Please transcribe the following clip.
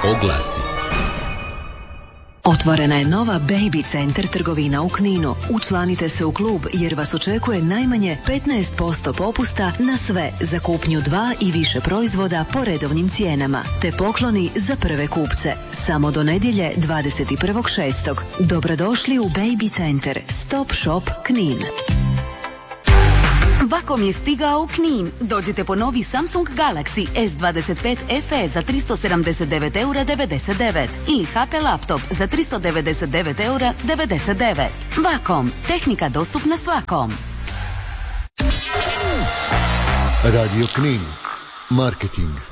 Oglasi. Otvorena je nova Baby Centar trgovina u Kninu. Učlanite se u klub jer vas očekuje najmanje 15% popusta na sve za kupnju 2 i više proizvoda po redovnim cijenama, te pokloni za prve kupce. Samo do nedjelje 21.6. Dobrodošli u Baby Centar, Stop Shop Knin. Vakom je stigao u Knin. Dođite po novi Samsung Galaxy S25 FE za 379,99 € ili HP laptop za 399,99 €. Vakom, tehnika dostupna svakom. Radio Knin, marketing.